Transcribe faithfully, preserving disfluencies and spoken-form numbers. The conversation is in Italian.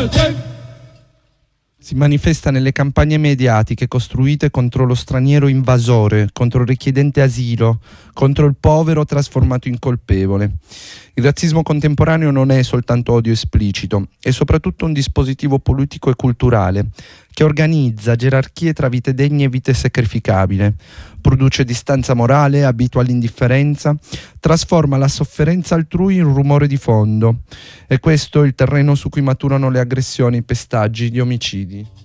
Si manifesta nelle campagne mediatiche costruite contro lo straniero invasore, contro il richiedente asilo, contro il povero trasformato in colpevole. Il razzismo contemporaneo non è soltanto odio esplicito, è soprattutto un dispositivo politico e culturale che organizza gerarchie tra vite degne e vite sacrificabili, produce distanza morale, abitua all'indifferenza, trasforma la sofferenza altrui in rumore di fondo. E questo è il terreno su cui maturano le aggressioni, i pestaggi, gli omicidi.